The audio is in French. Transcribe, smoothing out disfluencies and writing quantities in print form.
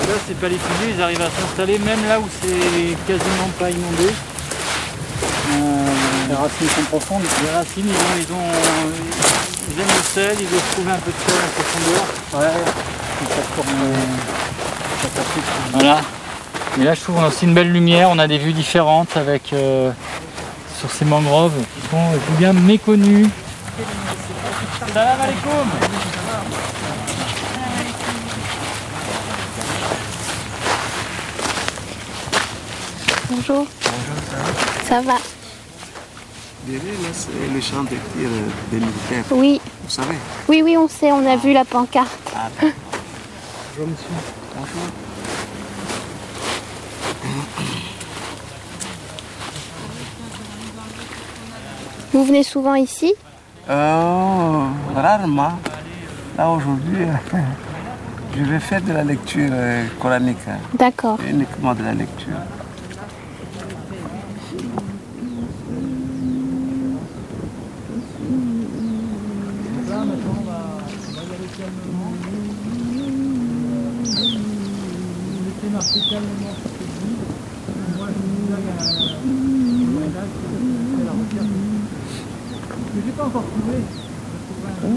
là, c'est pas les fusées, ils arrivent à s'installer même là où c'est quasiment pas inondé. Les racines sont profondes. Les racines, ils aiment le sel, ils doivent trouver un peu de sel en profondeur. Ouais, ça tourne. Voilà. Et là, je trouve qu'on a aussi une belle lumière, on a des vues différentes avec sur ces mangroves qui sont bien méconnues. Salam alaikum. Bonjour. Bonjour, Ça va? derrière là, c'est le champ de tir des militaires. Oui. Vous savez? Oui, oui, on sait, on a vu la pancarte. Ah, Bonjour monsieur. bonjour. Vous venez souvent ici? Rarement. Là aujourd'hui, je vais faire de la lecture coranique. D'accord. Uniquement de la lecture. Je n'ai pas encore trouvé.